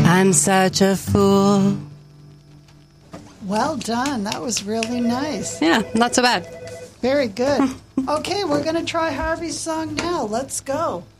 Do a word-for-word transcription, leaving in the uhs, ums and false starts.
I'm such a fool. Well done. That was really nice. Yeah, not so bad. Very good. Okay, we're going to try Harvey's song now. Let's go.